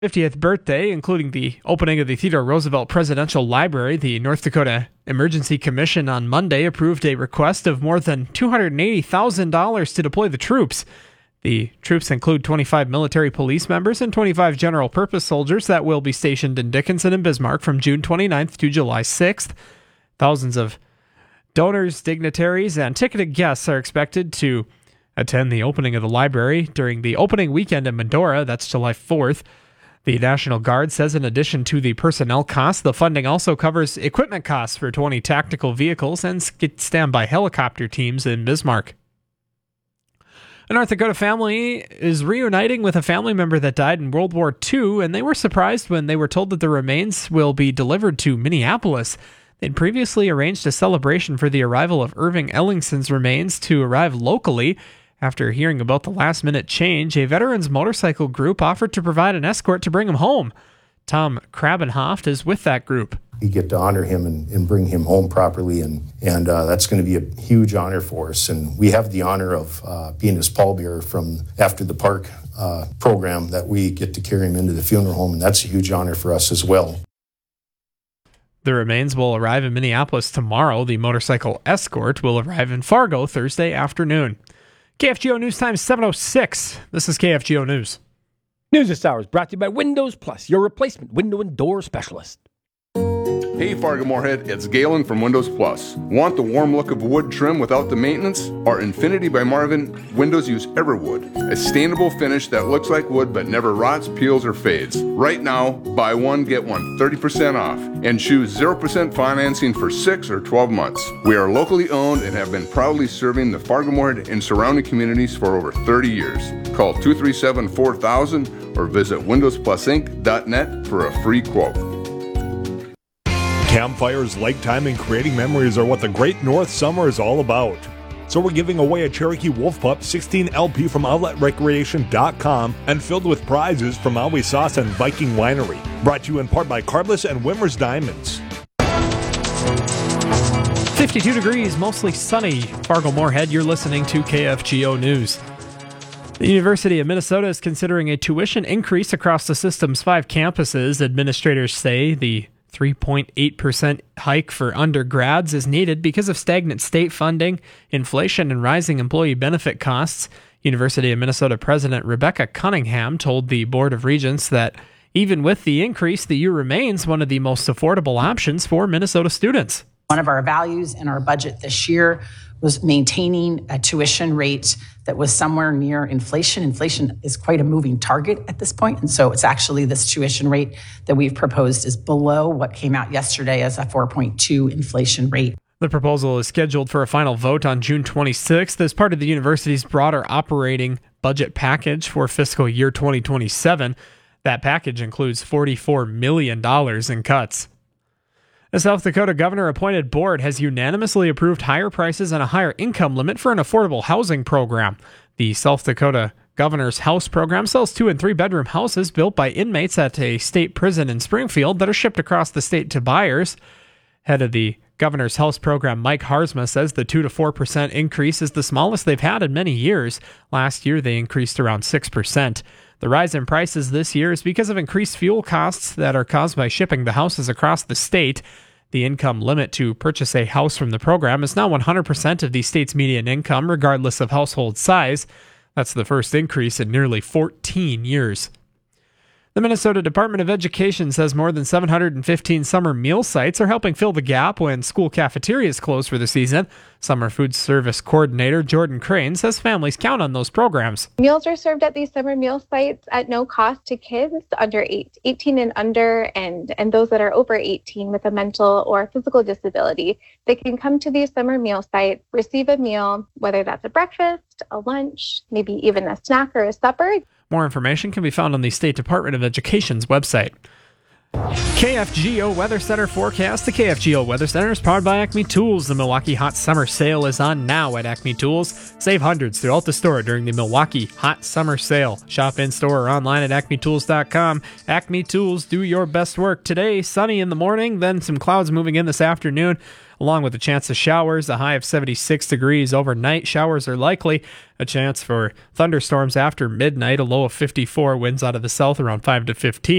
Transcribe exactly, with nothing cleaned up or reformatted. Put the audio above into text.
fiftieth birthday, including the opening of the Theodore Roosevelt Presidential Library, the North Dakota Emergency Commission on Monday approved a request of more than two hundred eighty thousand dollars to deploy the troops. The troops include twenty-five military police members and twenty-five general purpose soldiers that will be stationed in Dickinson and Bismarck from June twenty-ninth to July sixth. Thousands of donors, dignitaries, and ticketed guests are expected to attend the opening of the library during the opening weekend in Medora. That's July fourth. The National Guard says in addition to the personnel costs, the funding also covers equipment costs for twenty tactical vehicles and standby helicopter teams in Bismarck. A North Dakota family is reuniting with a family member that died in World War Two, and they were surprised when they were told that the remains will be delivered to Minneapolis. They'd previously arranged a celebration for the arrival of Irving Ellingson's remains to arrive locally. After hearing about the last-minute change, a veterans motorcycle group offered to provide an escort to bring him home. Tom Krabenhoft is with that group. We get to honor him and, and bring him home properly, and, and uh, that's going to be a huge honor for us. And we have the honor of uh, being his pallbearer from After the Park uh, program, that we get to carry him into the funeral home, and that's a huge honor for us as well. The remains will arrive in Minneapolis tomorrow. The motorcycle escort will arrive in Fargo Thursday afternoon. K F G O News Time seven oh six. This is K F G O News. News this hour is brought to you by Windows Plus, your replacement window and door specialist. Hey Fargo-Moorhead, it's Galen from Windows Plus. Want the warm look of wood trim without the maintenance? Our Infinity by Marvin windows use Everwood, a stainable finish that looks like wood but never rots, peels, or fades. Right now, buy one, get one thirty percent off, and choose zero percent financing for six or twelve months. We are locally owned and have been proudly serving the Fargo-Moorhead and surrounding communities for over thirty years. Call two three seven, four thousand or visit windows plus inc dot net for a free quote. Campfires, lake time, and creating memories are what the Great North Summer is all about. So we're giving away a Cherokee Wolf Pup sixteen L P from outlet recreation dot com and filled with prizes from Maui Sauce and Viking Winery. Brought to you in part by Carbless and Wimmer's Diamonds. fifty-two degrees, mostly sunny. Fargo-Moorhead, you're listening to K F G O News. The University of Minnesota is considering a tuition increase across the system's five campuses. Administrators say the three point eight percent hike for undergrads is needed because of stagnant state funding, inflation, and rising employee benefit costs. University of Minnesota President Rebecca Cunningham told the Board of Regents that even with the increase, the U remains one of the most affordable options for Minnesota students. One of our values in our budget this year was maintaining a tuition rate that was somewhere near inflation. Inflation is quite a moving target at this point, and so it's actually this tuition rate that we've proposed is below what came out yesterday as a four point two inflation rate. The proposal is scheduled for a final vote on June twenty-sixth as part of the university's broader operating budget package for fiscal year twenty twenty-seven. That package includes forty-four million dollars in cuts. The South Dakota governor-appointed board has unanimously approved higher prices and a higher income limit for an affordable housing program. The South Dakota Governor's House program sells two- and three-bedroom houses built by inmates at a state prison in Springfield that are shipped across the state to buyers. Head of the Governor's House program, Mike Harzma, says the two to four percent increase is the smallest they've had in many years. Last year, they increased around six percent. The rise in prices this year is because of increased fuel costs that are caused by shipping the houses across the state. The income limit to purchase a house from the program is now one hundred percent of the state's median income, regardless of household size. That's the first increase in nearly fourteen years. The Minnesota Department of Education says more than seven hundred fifteen summer meal sites are helping fill the gap when school cafeterias close for the season. Summer Food Service Coordinator Jordan Crane says families count on those programs. Meals are served at these summer meal sites at no cost to kids under eight, eighteen and under, and, and those that are over eighteen with a mental or physical disability. They can come to these summer meal sites, receive a meal, whether that's a breakfast, a lunch, maybe even a snack or a supper. More information can be found on the State Department of Education's website. K F G O Weather Center forecast. The K F G O Weather Center is powered by Acme Tools. The Milwaukee Hot Summer Sale is on now at Acme Tools. Save hundreds throughout the store during the Milwaukee Hot Summer Sale. Shop in-store or online at acme tools dot com. Acme Tools, do your best work. Today, sunny in the morning, then some clouds moving in this afternoon. along with a chance of showers, a high of seventy-six degrees overnight. Showers are likely, a chance for thunderstorms after midnight, a low of fifty-four, winds out of the south around five to fifteen.